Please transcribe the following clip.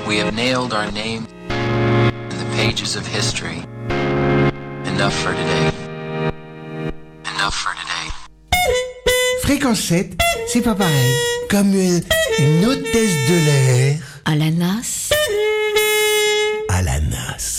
We have nailed our name in the pages of history. Enough for today. Enough for today. Fréquence 7, c'est pas pareil. Comme une hôtesse de l'air. À la NAS. À la NAS.